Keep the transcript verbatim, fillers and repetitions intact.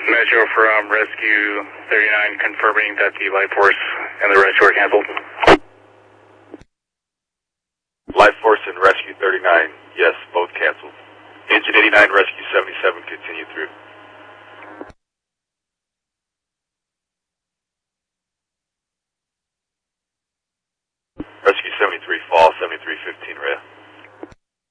Metro from Rescue thirty-nine confirming that the Life Force and the rescue are canceled. Life Force and Rescue thirty-nine, yes, both canceled. Engine eighty-nine, Rescue seventy-seven, continue through. Rescue seventy-three, fall seventy-three fifty.